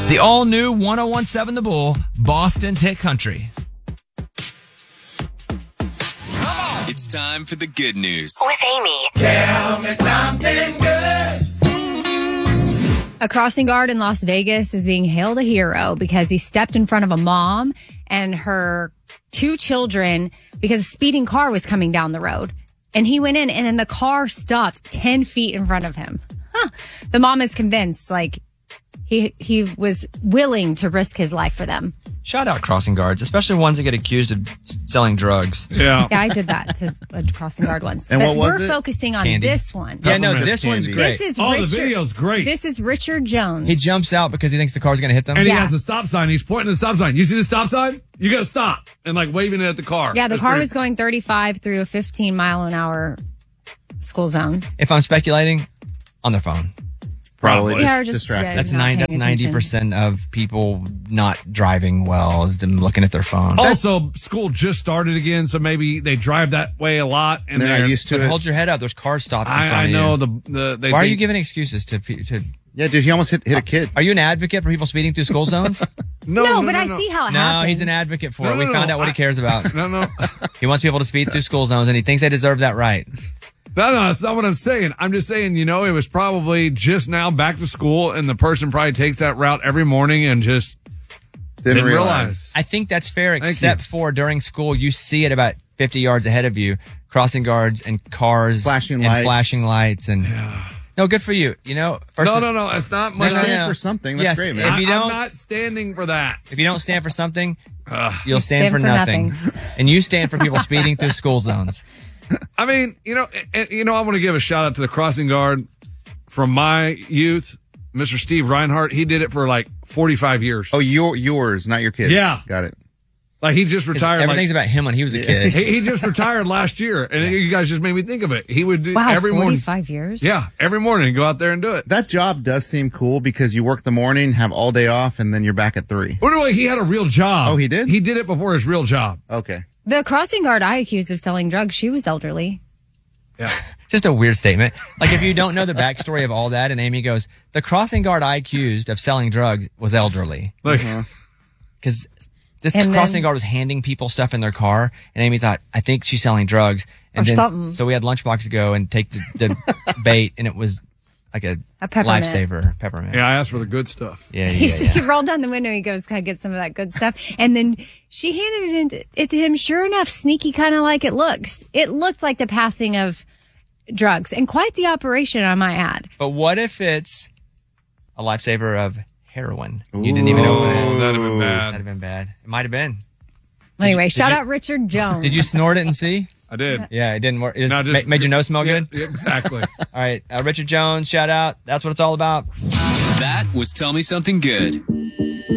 The all-new 1017 The Bull, Boston's hit country. It's time for the good news. With Amy. Tell me something good. A crossing guard in Las Vegas is being hailed a hero because he stepped in front of a mom and her 2 children because a speeding car was coming down the road. And he went in and then the car stopped 10 feet in front of him. The mom is convinced, he was willing to risk his life for them. Shout out crossing guards, especially ones that get accused of selling drugs. Yeah, I did that to a crossing guard once. And but what was we're it? focusing on Candy. this one. Yeah, no, this one's great. This is the Richard, video's great. This is Richard Jones. He jumps out because he thinks the car's going to hit them. And he Yeah. has a stop sign. He's pointing at the stop sign. You see the stop sign? You got to stop. And waving it at the car. Yeah, the That's car great. was going 35 through a 15-mile-an-hour school zone. If I'm speculating, on their phone. Probably Yeah, just or just distracted. That's not that's paying attention. 90% of people not driving well is them looking at their phone. Also, school just started again, so maybe they drive that way a lot. And They're not used to But it. hold your head up. There's cars stopped in front I of you. know they Why are think- you giving excuses to? Yeah, dude, he almost hit a kid. Are you an advocate for people speeding through school zones? No, but I see how it No, happens. he's an advocate for No, it. We no, found no, out what he cares about. No. He wants people to speed through school zones, and he thinks they deserve that right. No, that's not what I'm saying. I'm just saying, it was probably just now back to school, and the person probably takes that route every morning and just Didn't realize. I think that's fair, Thank except you. for during school, you see it about 50 yards ahead of you, crossing guards and cars. Flashing and lights. flashing lights. And no, good for you. First No, it's not my. You're standing for something. That's Yes, great, if man. you don't- I'm not standing for that. If you don't stand for something, you'll You stand for nothing. nothing. And you stand for people speeding through school zones. I mean, I want to give a shout out to the crossing guard from my youth, Mr. Steve Reinhardt. He did it for 45 years. Oh, yours, not your kids. Yeah. Got it. He just retired. Everything's about him when he was a kid. He just retired last year, and you guys just made me think of it. He would do Wow, every morning. 45 years? Yeah, every morning, go out there and do it. That job does seem cool because you work the morning, have all day off, and then you're back at 3. By the way, he had a real job. Oh, he did? He did it before his real job. Okay. The crossing guard I accused of selling drugs, she was elderly. Yeah. Just a weird statement. If you don't know the backstory of all that, and Amy goes, the crossing guard I accused of selling drugs was elderly. Because this And crossing then- guard was handing people stuff in their car, and Amy thought, I think she's selling drugs. And Or then, something. so we had Lunchbox go and take the bait, and it was like a peppermint. lifesaver peppermint. Yeah, I asked for the good stuff. Yeah, He rolled down the window. He goes, "Can I get some of that good stuff?" And then she handed it to him. Sure enough, sneaky kind of like it looks. It looked like the passing of drugs, and quite the operation, I might add. But what if it's a lifesaver of heroin? You didn't even open it. that'd have been bad. That'd have been bad. It might have been. Anyway, did shout you- out Richard Jones. Did you snort it and see? I did. Yeah, it didn't work. It No, just made your nose smell Yeah, good? exactly. All right. Richard Jones, shout out. That's what it's all about. That was Tell Me Something Good.